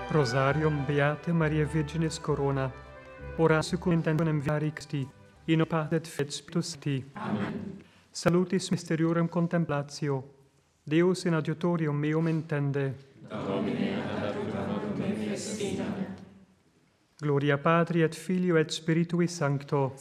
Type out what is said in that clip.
Rosarium Beate Maria Virginis Corona, ora secundendum vari Christi, in opate et Spiritus Sancti. Amen. Salutis mysteriorem contemplatio, Deus in adiutorium meum intende. Domine ad adjuvantum me festina. Gloria Patri et Filio et Spiritui Sancto.